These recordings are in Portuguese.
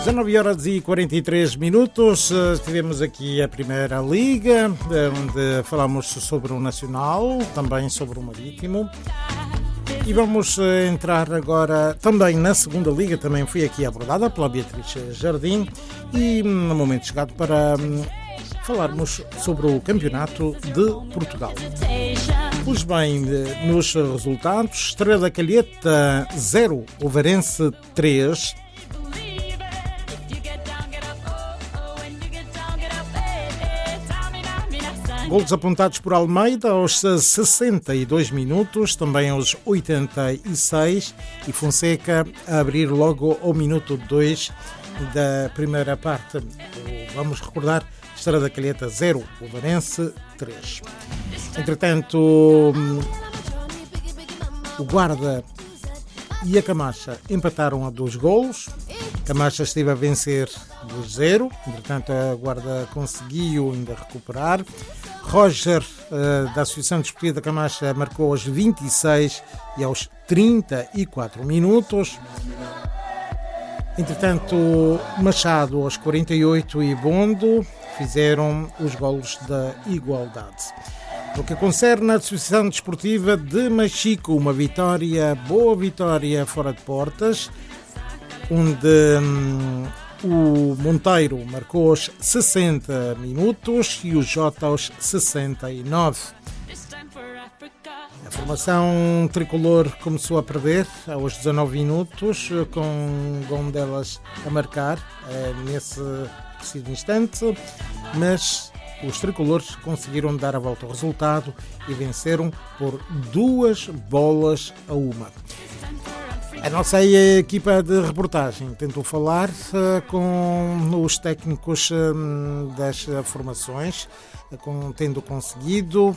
19h43. Tivemos aqui a Primeira Liga, onde falamos sobre o Nacional, também sobre o Marítimo. E vamos entrar agora também na Segunda Liga, também fui aqui abordada pela Beatriz Jardim. E no momento chegado para falarmos sobre o Campeonato de Portugal. Pois bem, nos resultados, Estrela da Calheta 0, Ovarense 3. Golos apontados por Almeida aos 62 minutos, também aos 86, e Fonseca a abrir logo ao minuto 2 da primeira parte. Vamos recordar, Estrela da Calheta 0, Ovarense 3. Entretanto, o Guarda e a Camacha empataram a 2 golos. Camacha esteve a vencer 2-0, entretanto a Guarda conseguiu ainda recuperar. Roger, da Associação Desportiva da Camacha, marcou aos 26 e aos 34 minutos. Entretanto, Machado aos 48 e Bondo fizeram os golos da igualdade. No que concerne a Associação Desportiva de Machico, uma boa vitória fora de portas, onde o Monteiro marcou aos 60 minutos e o Jota aos 69. A formação tricolor começou a perder aos 19 minutos, com Gondelas a marcar nesse preciso instante, mas os tricolores conseguiram dar a volta ao resultado e venceram por 2-1. A nossa equipa de reportagem tentou falar com os técnicos das formações, tendo conseguido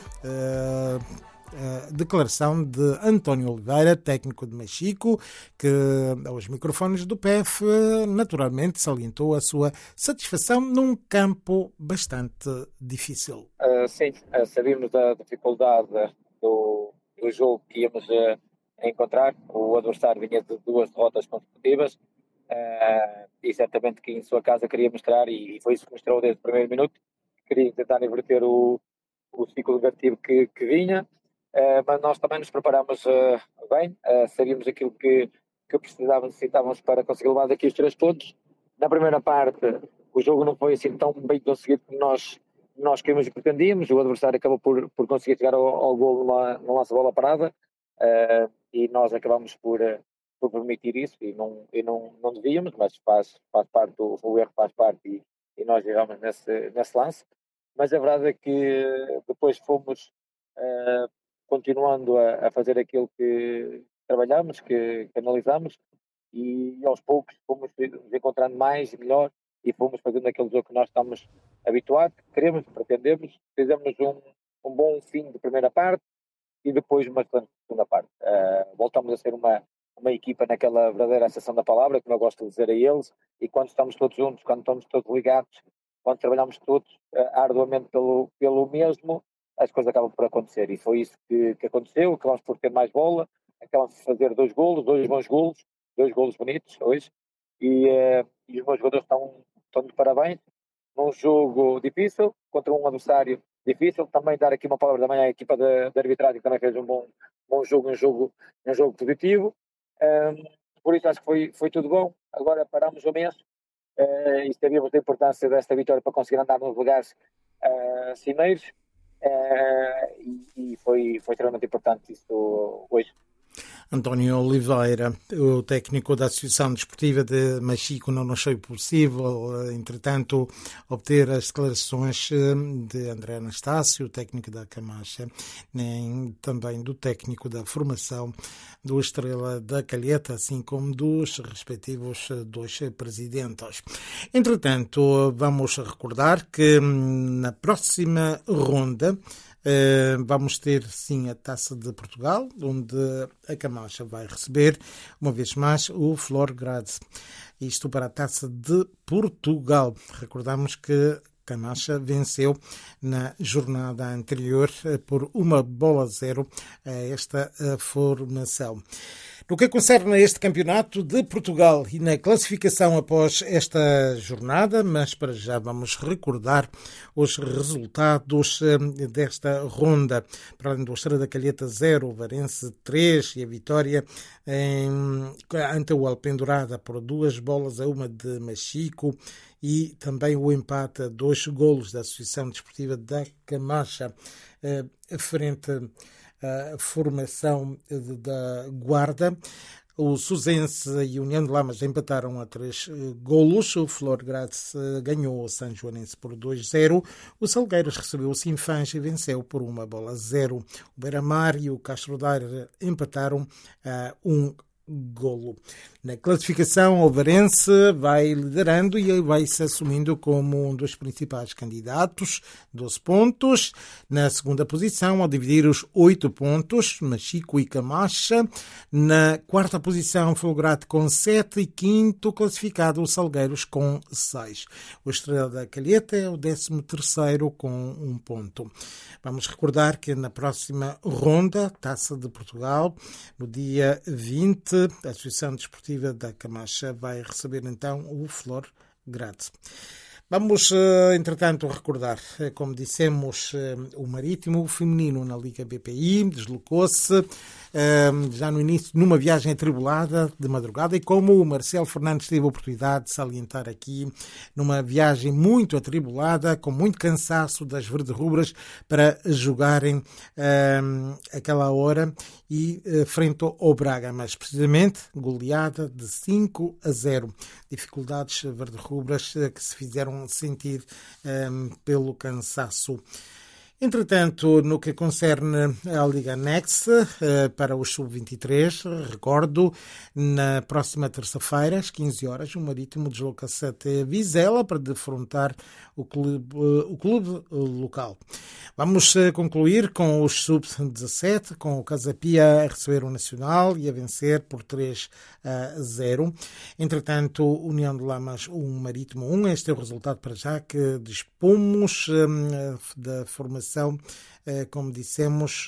a declaração de António Oliveira, técnico de Machico, que aos microfones do PF naturalmente salientou a sua satisfação num campo bastante difícil. Sim, sabíamos da dificuldade do jogo que íamos encontrar. O adversário vinha de 2 derrotas consecutivas e certamente que em sua casa queria mostrar, e foi isso que mostrou desde o primeiro minuto, queria tentar inverter o ciclo negativo que vinha, mas nós também nos preparámos bem, sabíamos aquilo que necessitávamos para conseguir levar daqui os 3 pontos. Na primeira parte o jogo não foi assim tão bem conseguido como nós queríamos e pretendíamos. O adversário acabou por conseguir chegar ao golo numa lança-bola parada, e nós acabamos por permitir isso, e não devíamos, mas faz parte, o erro faz parte, e nós erramos nesse lance. Mas a verdade é que depois fomos continuando a fazer aquilo que trabalhamos, que analisamos, e aos poucos fomos nos encontrando mais e melhor, e fomos fazendo aquele jogo que nós estamos habituados, que queremos, pretendemos. Fizemos um bom fim de primeira parte e depois uma excelente segunda parte. Voltamos a ser uma equipa naquela verdadeira acessão da palavra, como eu gosto de dizer a eles, e quando estamos todos juntos, quando estamos todos ligados, quando trabalhamos todos arduamente pelo mesmo, as coisas acabam por acontecer, e foi isso que aconteceu. Acabamos por ter mais bola, acabamos por fazer 2 golos, 2 bons golos, 2 golos bonitos hoje, e os meus jogadores estão de parabéns num jogo difícil, contra um adversário difícil. Também dar aqui uma palavra também à equipa da arbitragem, que também fez um bom jogo, um jogo positivo. Por isso acho que foi tudo bom. Agora paramos o mês, e sabíamos da importância desta vitória para conseguir andar nos lugares cimeiros, e foi extremamente importante isso hoje. António Oliveira, o técnico da Associação Desportiva de Machico, não achou possível, entretanto, obter as declarações de André Anastácio, técnico da Camacha, nem também do técnico da formação do Estrela da Calheta, assim como dos respectivos 2 presidentes. Entretanto, vamos recordar que na próxima ronda vamos ter sim a Taça de Portugal, onde a Camacha vai receber uma vez mais o Florgrade. Isto para a Taça de Portugal. Recordamos que Camacha venceu na jornada anterior por 1-0 a esta formação. No que concerne a este campeonato de Portugal e na classificação após esta jornada, mas para já vamos recordar os resultados desta ronda. Para além do Estrela da Calheta 0, o Varense 3 e a vitória ante o Alpendurada por 2-1 de Machico e também o empate a 2 golos da Associação Desportiva da Camacha frente a formação da Guarda. O Suzense e a União de Lamas empataram a 3 golos. O Florgratz ganhou o São Joanense por 2-0. O Salgueiros recebeu o Sinfãs e venceu por 1-0. O Beira-Mar e o Castro Daire empataram a 1 golo. Na classificação, o Varense vai liderando e vai-se assumindo como um dos principais candidatos, 12 pontos. Na segunda posição, ao dividir os 8 pontos, Machico e Camacha. Na quarta posição, Folgate com 7 e quinto classificado, o Salgueiros com 6. O Estrela da Calheta é o 13º com 1 ponto. Vamos recordar que na próxima ronda, Taça de Portugal, no dia 20, a Associação Desportiva da Camacha vai receber então o Florgratz. Vamos, entretanto, recordar, como dissemos, o Marítimo feminino na Liga BPI deslocou-se já no início numa viagem atribulada de madrugada e como o Marcelo Fernandes teve a oportunidade de salientar aqui, numa viagem muito atribulada, com muito cansaço das verde-rubras para jogarem aquela hora e frente ao Braga, mas precisamente goleada de 5-0. Dificuldades verde-rubras que se fizeram sentir pelo cansaço. Entretanto, no que concerne à Liga Next, para os Sub-23, recordo, na próxima terça-feira, às 15 horas, o Marítimo desloca-se até Vizela para defrontar o clube local. Vamos concluir com os Sub-17, com o Casa Pia a receber o Nacional e a vencer por 3-0. Entretanto, União de Lamas 1, Marítimo 1. Este é o resultado para já que dispomos da formação, como dissemos,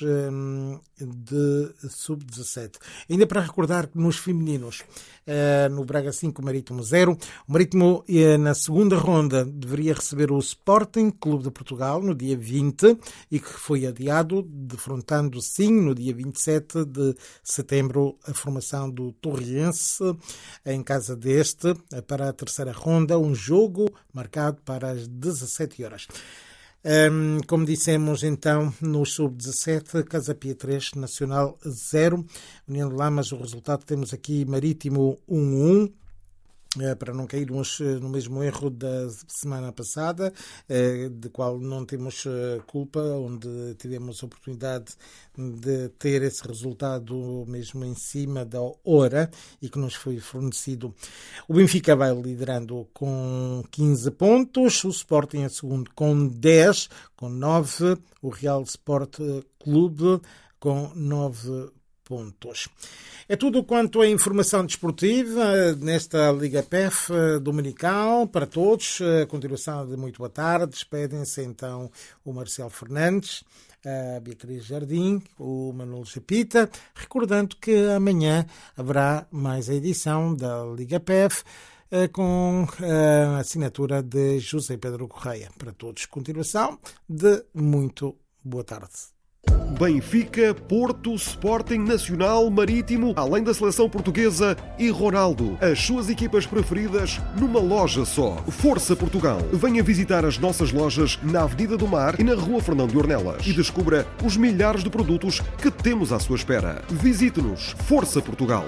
de Sub-17. Ainda para recordar que nos femininos, no Braga 5, Marítimo 0, o Marítimo na segunda ronda deveria receber o Sporting Clube de Portugal no dia 20 e que foi adiado, defrontando sim no dia 27 de setembro a formação do Torriense em casa deste para a terceira ronda, um jogo marcado para as 17 horas. Como dissemos então, no Sub-17, Casa Pia 3, Nacional 0, União de Lamas, o resultado temos aqui Marítimo 1-1, para não cairmos no mesmo erro da semana passada, de qual não temos culpa, onde tivemos a oportunidade de ter esse resultado mesmo em cima da hora e que nos foi fornecido. O Benfica vai liderando com 15 pontos, o Sporting em segundo com 10, com 9, o Real Sport Clube com 9 pontos. É tudo quanto a informação desportiva nesta Liga PEF dominical para todos. A continuação de muito boa tarde. Despedem-se então o Marcelo Fernandes, a Beatriz Jardim, o Manuel Chapita, recordando que amanhã haverá mais a edição da Liga PEF com a assinatura de José Pedro Correia. Para todos, continuação de muito boa tarde. Benfica, Porto, Sporting, Nacional, Marítimo, além da seleção portuguesa e Ronaldo. As suas equipas preferidas numa loja só. Força Portugal. Venha visitar as nossas lojas na Avenida do Mar e na Rua Fernando de Ornelas e descubra os milhares de produtos que temos à sua espera. Visite-nos. Força Portugal.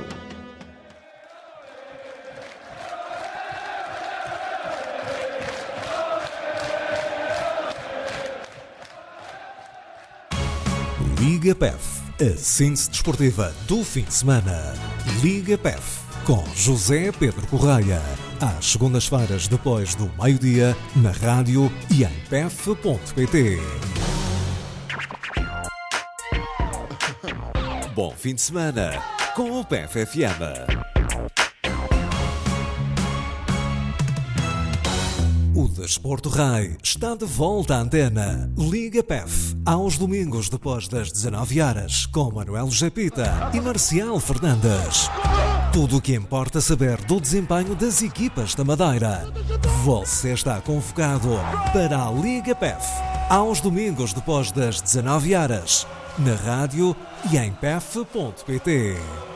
Liga PEF, a síntese desportiva do fim de semana. Liga PEF, com José Pedro Correia. Às segundas-feiras, depois do meio-dia, na rádio e em pef.pt. Bom fim de semana com o PEF FM. O Desporto Rei está de volta à antena. Liga PEF, aos domingos depois das 19 horas, com Manuel Japita e Marcial Fernandes. Tudo o que importa saber do desempenho das equipas da Madeira. Você está convocado para a Liga PEF, aos domingos depois das 19 horas, na rádio e em pef.pt.